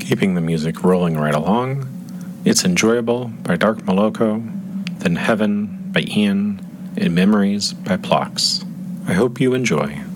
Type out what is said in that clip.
Keeping the music rolling right along, It's Enjoyable by Dark Moloko, then Heaven by Ian, and Memories by Plox. I hope you enjoy.